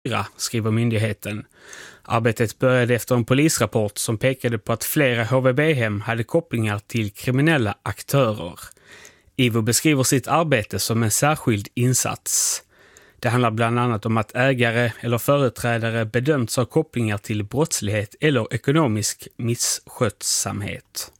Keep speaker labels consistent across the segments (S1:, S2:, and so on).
S1: skriver myndigheten. Arbetet började efter en polisrapport som pekade på att flera HVB-hem hade kopplingar till kriminella aktörer. IVO beskriver sitt arbete som en särskild insats. Det handlar bland annat om att ägare eller företrädare bedömts ha kopplingar till brottslighet eller ekonomisk misskötsamhet.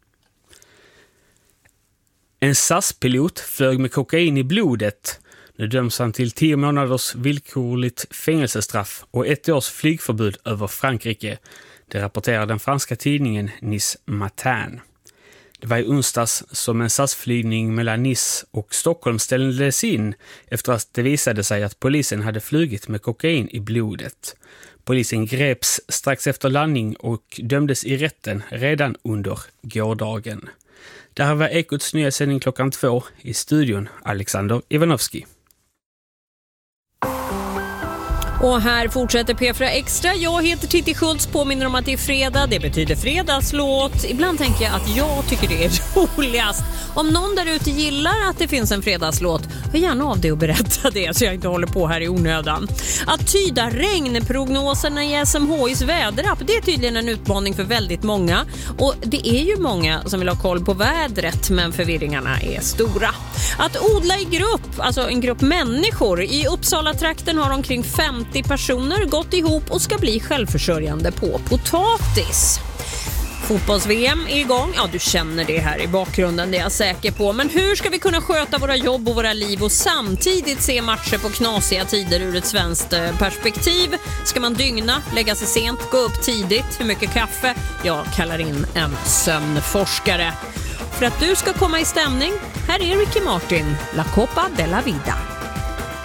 S1: En SAS-pilot flög med kokain i blodet. Nu döms han till 10 månaders villkorligt fängelsestraff och 1 års flygförbud över Frankrike. Det rapporterar den franska tidningen Nice Matin. Det var i onsdags som en SAS-flygning mellan Nice och Stockholm ställdes in efter att det visade sig att polisen hade flugit med kokain i blodet. Polisen greps strax efter landning och dömdes i rätten redan under gårdagen. Det här var Ekots nyhetssändning 2:00 i studion. Alexander Ivanovski.
S2: Och här fortsätter P4 Extra. Jag heter Titti Schultz, påminner om att det är fredag. Det betyder fredagslåt. Ibland tänker jag att jag tycker det är roligast. Om någon där ute gillar att det finns en fredagslåt, hör gärna av det och berätta det så jag inte håller på här i onödan. Att tyda regnprognoserna i SMHIs väderapp, det är tydligen en utmaning för väldigt många. Och det är ju många som vill ha koll på vädret, men förvirringarna är stora. Att odla i grupp, alltså en grupp människor. I Uppsala-trakten har omkring 50 personer gått ihop och ska bli självförsörjande på potatis. Fotbolls-VM är igång. Ja, du känner det här i bakgrunden, det är jag säker på. Men hur ska vi kunna sköta våra jobb och våra liv och samtidigt se matcher på knasiga tider ur ett svenskt perspektiv? Ska man dygna, lägga sig sent, gå upp tidigt? Hur mycket kaffe? Jag kallar in en sömnforskare. För att du ska komma i stämning, här är Ricky Martin, La Copa de la Vida.